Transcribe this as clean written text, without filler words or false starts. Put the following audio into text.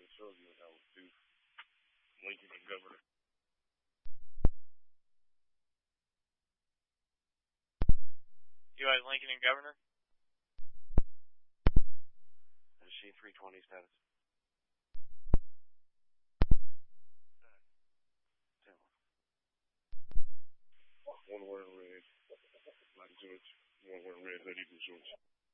shows you how it's do. Lincoln and Governor. U.S. Lincoln and Governor. Machine 320 status. 1 wearing red. Black George. 1 wearing red hoodie and shorts.